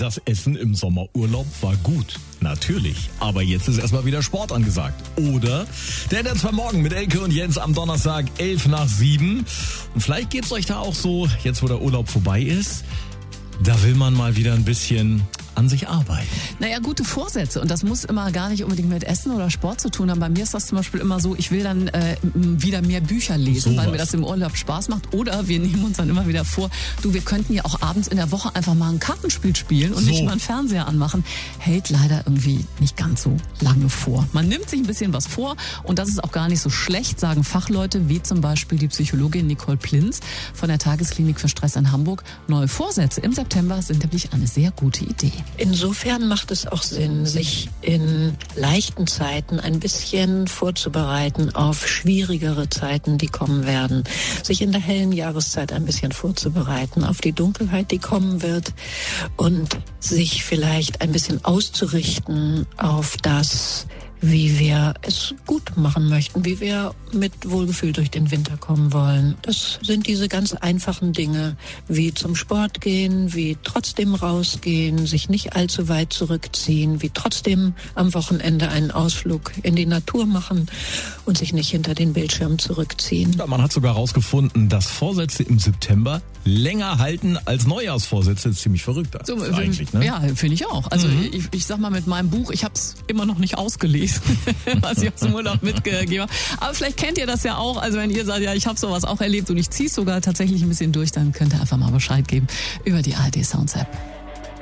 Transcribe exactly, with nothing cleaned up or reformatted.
das Essen im Sommerurlaub war gut. Natürlich. Aber jetzt ist erstmal wieder Sport angesagt. Oder? Der Dance für morgen mit Elke und Jens am Donnerstag, elf nach sieben. Und vielleicht geht's euch da auch so, jetzt wo der Urlaub vorbei ist, da will man mal wieder ein bisschen an sich arbeiten. Naja, gute Vorsätze. Und das muss immer gar nicht unbedingt mit Essen oder Sport zu tun haben. Bei mir ist das zum Beispiel immer so, ich will dann äh, wieder mehr Bücher lesen, so weil was. mir das im Urlaub Spaß macht. Oder wir nehmen uns dann immer wieder vor, du, wir könnten ja auch abends in der Woche einfach mal ein Kartenspiel spielen und so. nicht mal einen Fernseher anmachen. Hält leider irgendwie nicht ganz so lange vor. Man nimmt sich ein bisschen was vor und das ist auch gar nicht so schlecht, sagen Fachleute, wie zum Beispiel die Psychologin Nicole Plinz von der Tagesklinik für Stress in Hamburg. Neue Vorsätze im September sind nämlich eine sehr gute Idee. Insofern macht es auch Sinn, sich in leichten Zeiten ein bisschen vorzubereiten auf schwierigere Zeiten, die kommen werden. Sich in der hellen Jahreszeit ein bisschen vorzubereiten auf die Dunkelheit, die kommen wird und sich vielleicht ein bisschen auszurichten auf das, wie wir es gut machen möchten, wie wir mit Wohlgefühl durch den Winter kommen wollen. Das sind diese ganz einfachen Dinge, wie zum Sport gehen, wie trotzdem rausgehen, sich nicht allzu weit zurückziehen, wie trotzdem am Wochenende einen Ausflug in die Natur machen und sich nicht hinter den Bildschirm zurückziehen. Ja, man hat sogar herausgefunden, dass Vorsätze im September länger halten als Neujahrsvorsätze. Das ist ziemlich verrückt. So, eigentlich, ne? Ja, finde ich auch. Also mhm. ich, ich sag mal, mit meinem Buch, ich habe es immer noch nicht ausgelesen, was ich aus dem Urlaub mitgegeben habe. Aber vielleicht kennt ihr das ja auch. Also wenn ihr sagt, ja, ich habe sowas auch erlebt und ich ziehe es sogar tatsächlich ein bisschen durch, dann könnt ihr einfach mal Bescheid geben über die A R D Sounds App.